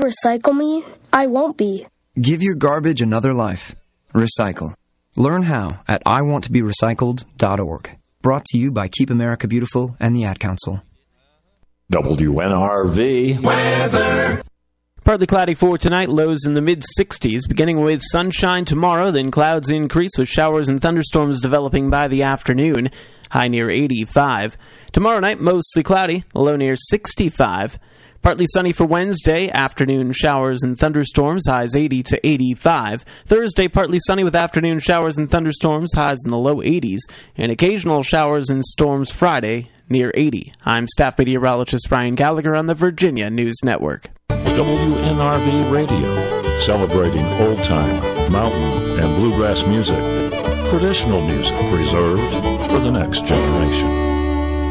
recycle me, I won't be. Give your garbage another life. Recycle. Learn how at iwanttoberecycled.org. Brought to you by Keep America Beautiful and the Ad Council. WNRV weather. Partly cloudy for tonight, lows in the mid-60s, beginning with sunshine tomorrow, then clouds increase with showers and thunderstorms developing by the afternoon, high near 85. Tomorrow night, mostly cloudy, low near 65. Partly sunny for Wednesday, afternoon showers and thunderstorms, highs 80 to 85. Thursday, partly sunny with afternoon showers and thunderstorms, highs in the low 80s. And occasional showers and storms Friday, near 80. I'm staff meteorologist Brian Gallagher on the Virginia News Network. WNRV Radio, celebrating old-time, mountain, and bluegrass music. Traditional music preserved for the next generation.